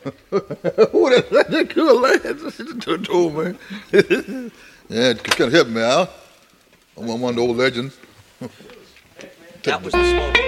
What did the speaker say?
Who that good lad told me. Yeah, it kind of help me out. I'm one of the old legends. That was the smoke.